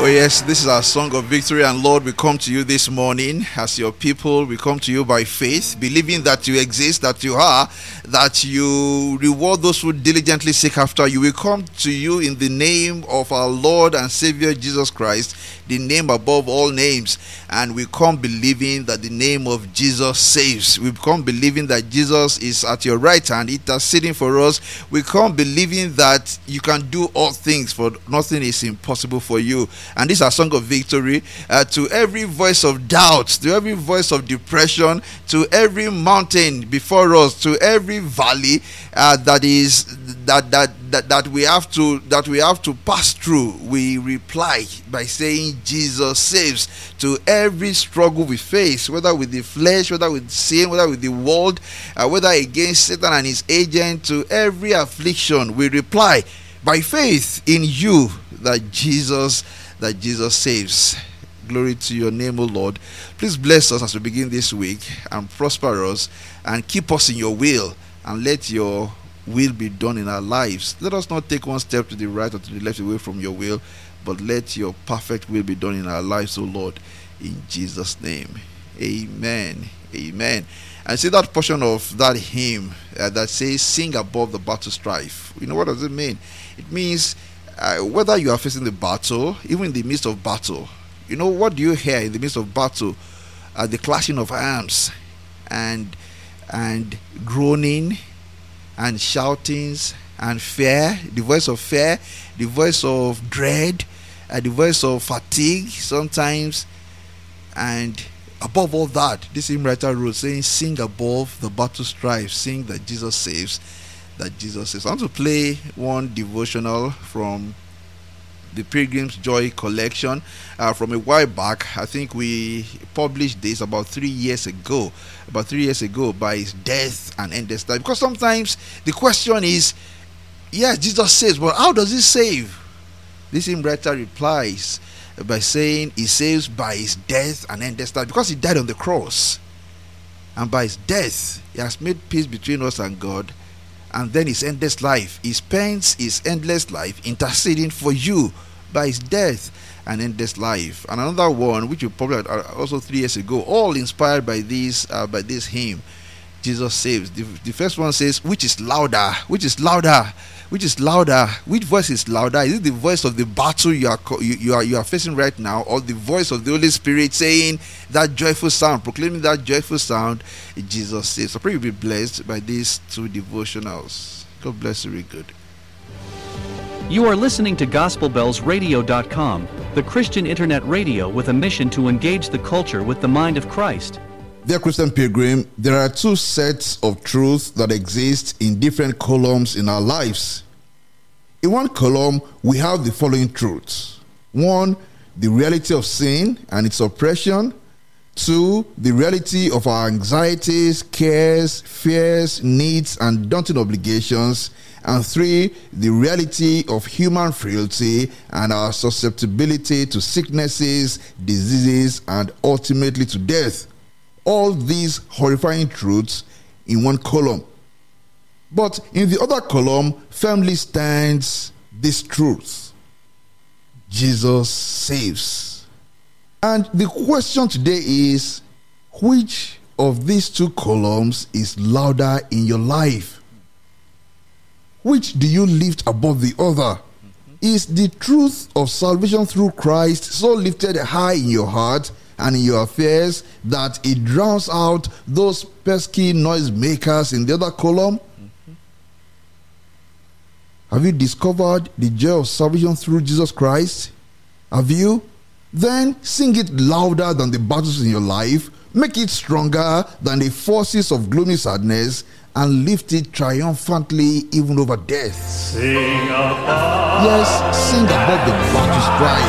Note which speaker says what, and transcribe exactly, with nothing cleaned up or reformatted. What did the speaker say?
Speaker 1: Oh yes, this is our song of victory, and Lord, we come to you this morning as your people. We come to you by faith, believing that you exist, that you are, that you reward those who diligently seek after you. We come to you in the name of our Lord and Savior Jesus Christ, the name above all names, and we come believing that the name of Jesus saves. We come believing that Jesus is at your right hand interceding for us. We come believing that you can do all things, for nothing is impossible for you. And this is our song of victory uh, to every voice of doubt, to every voice of depression, to every mountain before us, to every valley uh, that is that, that that that we have to that we have to pass through. We reply by saying Jesus saves. To every struggle we face, whether with the flesh, whether with sin, whether with the world, uh, whether against Satan and his agent, to every affliction, we reply by faith in you that Jesus that Jesus saves. Glory to your name, O Lord. Please bless us as we begin this week and prosper us and keep us in your will, and let your will be done in our lives. Let us not take one step to the right or to the left away from your will, but let your perfect will be done in our lives, O Lord, in Jesus' name. Amen. Amen. And see that portion of that hymn uh, that says, sing above the battle strife. You know, what does it mean? It means uh, whether you are facing the battle, even in the midst of battle, you know, what do you hear in the midst of battle? Uh, the clashing of arms and and groaning and shoutings and fear, the voice of fear, the voice of dread, uh, the voice of fatigue sometimes. And above all that, this hymn writer wrote saying, sing above the battle strife, sing that Jesus saves, that Jesus saves. I want to play one devotional from the Pilgrim's Joy collection uh, from a while back. I think we published this about three years ago, about three years ago, by his death and endless life. Because sometimes the question is, yes, Jesus saves, but how does he save? This hymn writer replies by saying he saves by his death and endless life, because he died on the cross, and by his death he has made peace between us and God. And then his endless life, he spends his endless life interceding for you by his death and endless life. And another one, which we probably had also three years ago, all inspired by this uh, by this hymn, Jesus saves. The, the first one says, which is louder, which is louder, which is louder, which voice is louder? Is it the voice of the battle you are you, you are you are facing right now, or the voice of the Holy Spirit saying that joyful sound, proclaiming that joyful sound? Jesus saves. So I pray you'll be blessed by these two devotionals. God bless you, very good.
Speaker 2: You are listening to gospel bells radio dot com, the Christian internet radio with a mission to engage the culture with the mind of Christ.
Speaker 1: Dear Christian Pilgrim, there are two sets of truths that exist in different columns in our lives. In one column, we have the following truths. One, the reality of sin and its oppression. Two, the reality of our anxieties, cares, fears, needs, and daunting obligations. And three, the reality of human frailty and our susceptibility to sicknesses, diseases, and ultimately to death. All these horrifying truths in one column. But in the other column firmly stands this truth: Jesus saves. And the question today is, which of these two columns is louder in your life? Which do you lift above the other? Is the truth of salvation through Christ so lifted high in your heart and in your affairs that it drowns out those pesky noisemakers in the other column? Mm-hmm. Have you discovered the joy of salvation through Jesus Christ? Have you? Then sing it louder than the battles in your life, make it stronger than the forces of gloomy sadness, and lift it triumphantly even over death.
Speaker 3: Sing above.
Speaker 1: Yes, sing above the battle strife.